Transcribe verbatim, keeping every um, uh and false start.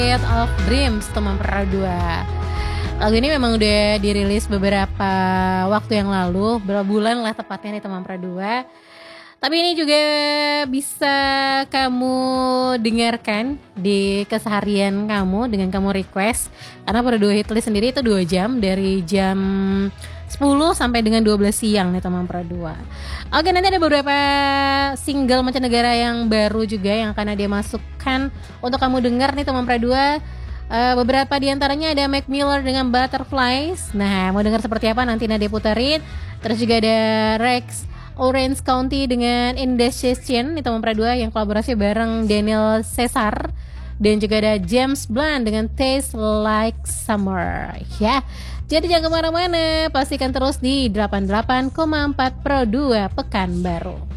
Field of Dreams teman Pro dua. Lagu ini memang udah dirilis beberapa waktu yang lalu, beberapa bulan lah tepatnya nih teman Pro dua. Tapi ini juga bisa kamu dengarkan di keseharian kamu dengan kamu request. Karena Pro dua Hitlist sendiri itu dua jam, dari jam sepuluh sampai dengan dua belas siang nih teman Pro dua. Oke, nanti ada beberapa single mancanegara yang baru juga yang akan dia masukkan untuk kamu dengar nih teman Pro dua. Uh, beberapa diantaranya ada Mac Miller dengan Butterflies. Nah, mau dengar seperti apa nanti Nadia puterin. Terus juga ada Rex Orange County dengan Indecision nih teman Pro dua yang kolaborasi bareng Daniel Caesar. Dan juga ada James Blunt dengan Taste Like Summer. Ya, jadi jangan kemana-mana, pastikan terus di delapan puluh delapan koma empat Pro dua Pekanbaru.